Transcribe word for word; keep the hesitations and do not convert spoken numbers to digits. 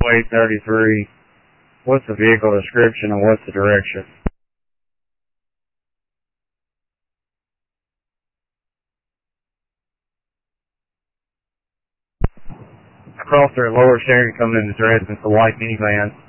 eight thirty-three. What's the vehicle description and what's the direction? Across their lower steering coming in the direction, it's a white minivan.